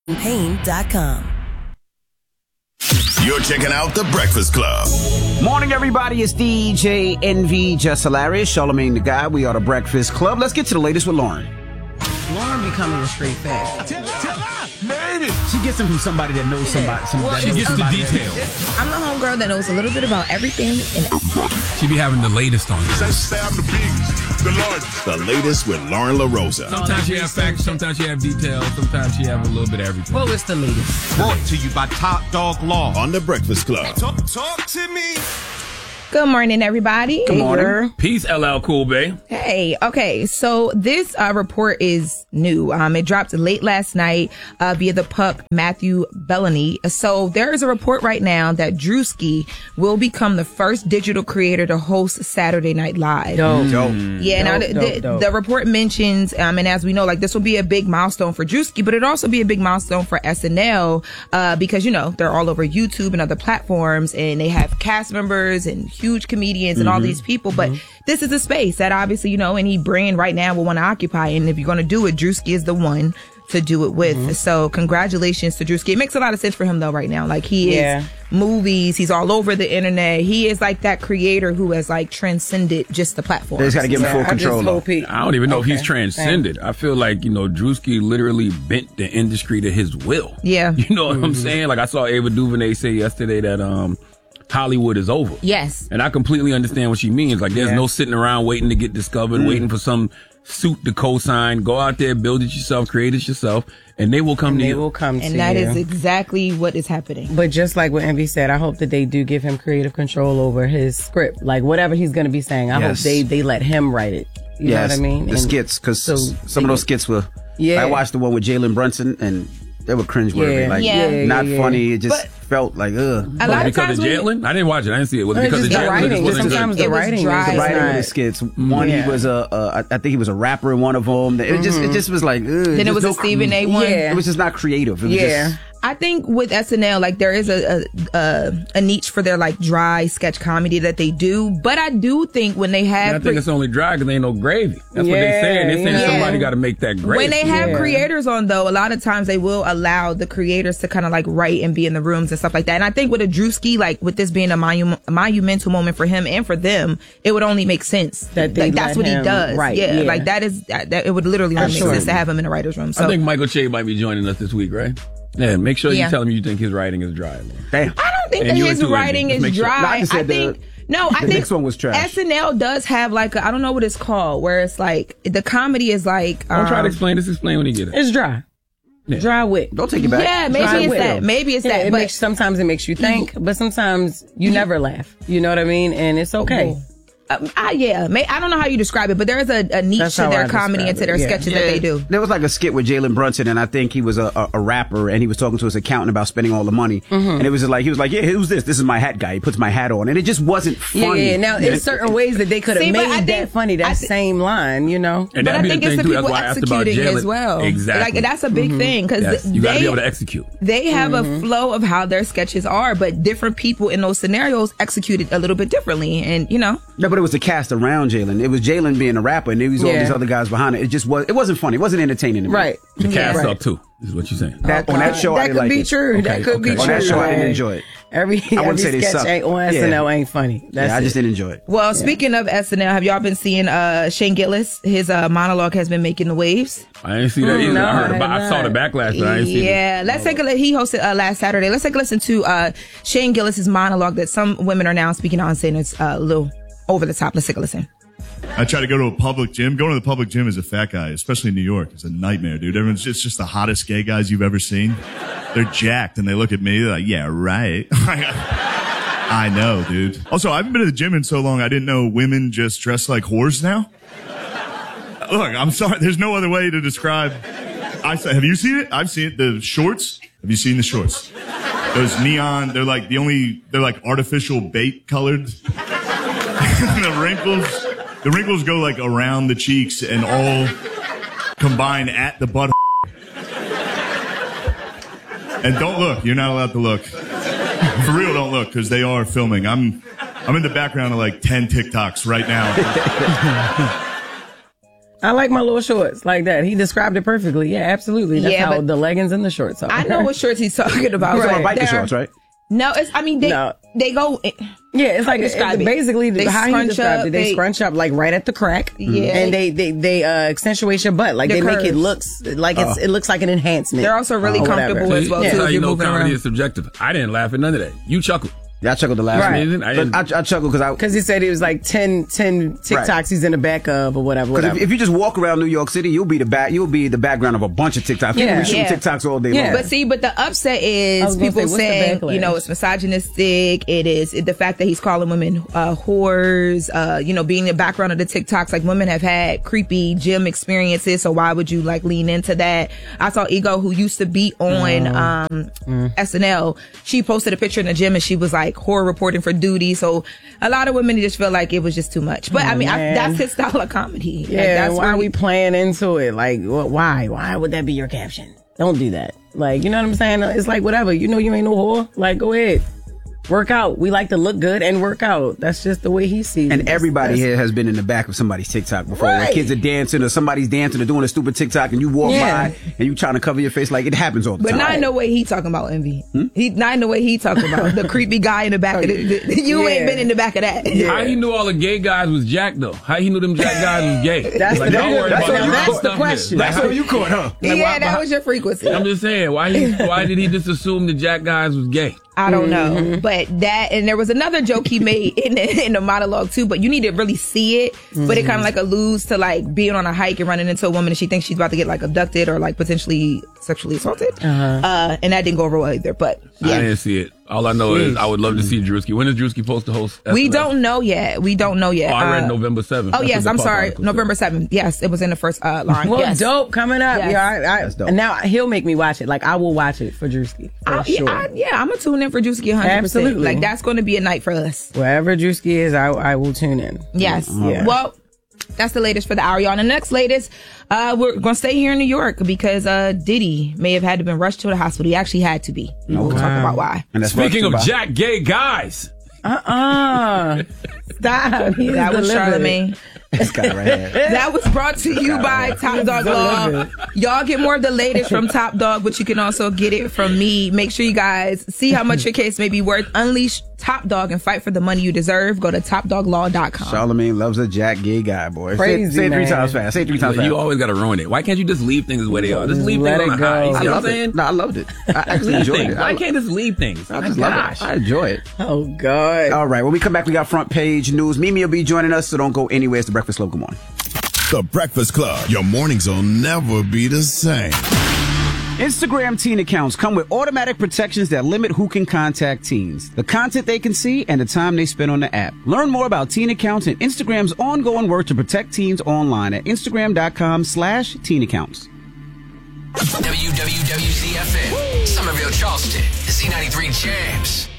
Pain.com. You're checking out The Breakfast Club. Morning, everybody. It's DJ NV, Just Hilarious, Charlamagne the Guy. We are The Breakfast Club. Let's get to the latest with Lauren. Lauren becoming a straight fact. Made it. She gets them from somebody that knows somebody. She gets the details. I'm the homegirl that knows a little bit about everything and everybody. She be having the latest on you. The latest with Lauren LaRosa. Sometimes you have facts, sometimes you have details, sometimes you have a little bit of everything. Well, it's the latest. Brought to you by Top Dog Law. On The Breakfast Club. Talk to me. Good morning, everybody. Good morning. Peace, LL Cool Bay. Hey, okay, so this report is new. It dropped late last night via the pup Matthew Bellany. So there is a report right now that Drewski will become the first digital creator to host Saturday Night Live. Dope. Yeah, now the report mentions, and as we know, like this will be a big milestone for Drewski, but it'll also be a big milestone for SNL because, you know, they're all over YouTube and other platforms and they have cast members and huge comedians and all these people, but this is a space that obviously, you know, any brand right now will want to occupy, and if you're going to do it, Drewski is the one to do it with. So congratulations to Drewski. It makes a lot of sense for him though right now. Like he is movies, he's all over the internet. He is like that creator who has like transcended just the platform. They just got to give him full control though. I don't even know if he's transcended. I feel like, you know, Drewski literally bent the industry to his will. Yeah. You know what I'm saying? Like I saw Ava DuVernay say yesterday that Hollywood is over. Yes. And I completely understand what she means. Like, there's no sitting around waiting to get discovered, waiting for some suit to co-sign. Go out there, build it yourself, create it yourself, and they will come to you. They will come to you. And that is exactly what is happening. But just like what Envy said, I hope that they do give him creative control over his script. Like, whatever he's going to be saying, I hope they let him write it. You know what I mean? The skits, because some of those skits were... I watched the one with Jalen Brunson, and they were cringeworthy. Not funny. It just felt like, ugh. A lot of because times of Jalen? I didn't watch it. I didn't see it. Was it because of the Jalen? writing. Sometimes the writing. dry. The writing of the skits. One, he was I think he was a rapper in one of them. It just was like, ugh. Then it was a Stephen A. one. It was just not creative. It was just, I think with SNL, like there is a niche for their like dry sketch comedy that they do, but I do think when they have, I think it's only dry because there ain't no gravy. That's what they're saying. They're saying somebody got to make that gravy. When they have creators on, though, a lot of times they will allow the creators to kind of like write and be in the rooms and stuff like that. And I think with a Drewski, like with this being a monumental moment for him and for them, it would only make sense that like, that's what he does. Right. Yeah, like that is that it would literally only make sense to have him in the writer's room. So I think Michael Che might be joining us this week, right? Yeah, make sure you tell him you think his writing is dry. Damn. I don't think that his writing is dry. I think the next one was trash. SNL does have like I don't know what it's called, where it's like the comedy is like. Don't try to explain this. Explain when you get it. It's dry. Yeah. Dry wit. Don't take it back. Yeah, maybe it's that. Maybe it's that. But sometimes it makes you think, but sometimes you never laugh. You know what I mean? And it's okay. I don't know how you describe it, but there is a niche to their comedy and to their sketches that they do. There was like a skit with Jalen Brunson, and I think he was a rapper, and he was talking to his accountant about spending all the money. And it was just like, he was like, yeah, who's this? This is my hat guy. He puts my hat on. And it just wasn't funny. Yeah. Now, there's certain ways that they could have made that funny, that same line, you know? And but I think it's the people executing as well. Exactly. Like, that's a big thing, because you got to be able to execute. They have a flow of how their sketches are, but different people in those scenarios execute it a little bit differently, and, you know. No, but it was the cast around Jalen. It was Jalen being a rapper, and there was all these other guys behind it. It wasn't funny. It wasn't entertaining to me. Right. The cast sucked too, is what you're saying. On that show, I didn't like it. That could be true. On that show, I didn't enjoy it. Every sketch on SNL ain't funny. I just didn't enjoy it. Well, speaking of SNL, have y'all been seeing Shane Gillis? His monologue has been making the waves. I didn't see that either. No, I saw the backlash, but I didn't see it. Yeah, let's take a look. He hosted last Saturday. Let's take a listen to Shane Gillis's monologue that some women are now speaking on, saying it's a little over the top. Let's take a listen. I try to go to a public gym. Going to the public gym as a fat guy, especially in New York, is a nightmare, dude. Everyone's just the hottest gay guys you've ever seen. They're jacked, and they look at me, they're like, yeah, right. I know, dude. Also, I haven't been to the gym in so long, I didn't know women just dress like whores now. Look, I'm sorry. There's no other way to describe. Have you seen it? I've seen it. The shorts. Have you seen the shorts? Those neon, they're like artificial bait colored. The wrinkles go like around the cheeks and all combine at the butt. And don't look. You're not allowed to look. For real, don't look, because they are filming. I'm in the background of like 10 TikToks right now. I like my little shorts like that. He described it perfectly. Yeah, absolutely. That's how the leggings and the shorts are. I know what shorts he's talking about. Right. Biker shorts, right? No, they go. Yeah, it's like basically how he described it. They scrunch up like right at the crack. Yeah, and they accentuate your butt. Like they make it looks like it looks like an enhancement. They're also really comfortable as well. That's too. how you know comedy is subjective. I didn't laugh at none of that. You chuckled. Yeah, I chuckled the last one. I chuckled because he said it was like 10 TikToks he's in the back of or whatever. Because if you just walk around New York City, you'll be the background of a bunch of TikToks. People be shooting TikToks all day long. But the upset is people saying, it's misogynistic. It is the fact that he's calling women whores. Being in the background of the TikToks, like women have had creepy gym experiences. So why would you like lean into that? I saw Ego, who used to be on SNL. She posted a picture in the gym and she was like horror reporting for duty. So a lot of women just feel like it was just too much. But that's his style of comedy. Yeah, why are we playing into it? Like, why would that be your caption? Don't do that. Like, you know what I'm saying? It's like, whatever. You know you ain't no whore. Like, go ahead. Work out. We like to look good and work out. That's just the way he sees it. And everybody here has been in the back of somebody's TikTok before. Right. When kids are dancing or somebody's dancing or doing a stupid TikTok and you walk by and you trying to cover your face. Like, it happens all the time. But not in the way he talking about, Envy. Not in the way he talking about. The creepy guy in the back of you ain't been in the back of that. How he knew all the gay guys was Jack, though? How he knew them Jack guys was gay? That's the question. That's what you caught, huh? Like, that was your frequency. I'm just saying, why did he just assume the Jack guys was gay? I don't know, but and there was another joke he made in the monologue too, but you need to really see it. But it kind of like alludes to like being on a hike and running into a woman and she thinks she's about to get like abducted or like potentially sexually assaulted. And that didn't go over well either, but yeah. I didn't see it. All I know is I would love to see Drewski. When is Drewski supposed to host SNL? We don't know yet. Oh, I read November 7th. Oh, yes. I'm sorry. November 7th. Yes. It was in the first line. Well, yes. Dope coming up. Yes. Yeah, That's dope. And now he'll make me watch it. Like, I will watch it for Drewski. Sure. I'm going to tune in for Drewski 100%. Absolutely. Like, that's going to be a night for us. Wherever Drewski is, I will tune in. Yes. Well, that's the latest for the hour, y'all. And the next latest, we're going to stay here in New York because Diddy may have had to been rushed to the hospital. He actually had to be. We'll talk about why. Speaking of Jack gay guys. Stop. That was Charlamagne. This guy right here. That was brought to you by Top Dog Law. Y'all get more of the latest from Top Dog, but you can also get it from me. Make sure you guys see how much your case may be worth. Unleash Top Dog and fight for the money you deserve. Go to topdoglaw.com. Charlamagne loves a Jack gay guy, boy. Crazy, say it 3 times fast. Say it 3 times fast. You always got to ruin it. Why can't you just leave things the way they are? Just leave things on the high. You know what I'm saying? No, I loved it. I actually enjoyed it. Why can't just leave things? I just love it. I enjoy it. Oh, God. All right. When we come back, we got front page news. Mimi will be joining us, so don't go anywhere. It's The Breakfast Club. Good morning. The Breakfast Club. Your mornings will never be the same. Instagram teen accounts come with automatic protections that limit who can contact teens, the content they can see, and the time they spend on the app. Learn more about teen accounts and Instagram's ongoing work to protect teens online at Instagram.com/teen accounts. WWWZFM, Somerville, Charleston, Z93 Jams.